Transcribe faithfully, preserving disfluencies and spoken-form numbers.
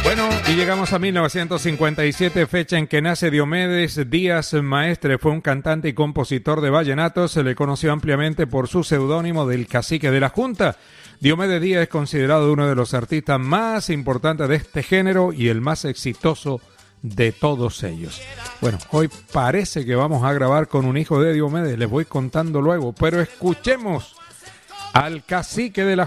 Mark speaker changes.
Speaker 1: Bueno, y llegamos a mil novecientos cincuenta y siete, fecha en que nace Diomedes Díaz Maestre. Fue un cantante y compositor de vallenatos. Se le conoció ampliamente por su seudónimo del Cacique de la Junta. Diomedes Díaz es considerado uno de los artistas más importantes de este género y el más exitoso de todos ellos. Bueno, hoy parece que vamos a grabar con un hijo de Diomedes, les voy contando luego, pero escuchemos al Cacique de la